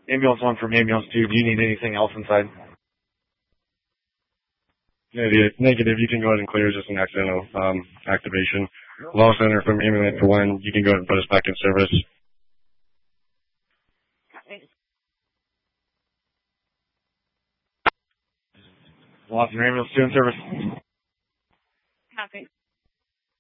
Ambulance 1 from Ambulance 2. Do you need anything else inside? Negative. You can go ahead and clear just an accidental activation. Law Center from Ambulance 1, you can go ahead and put us back in service. Law Center Ambulance 2 in service.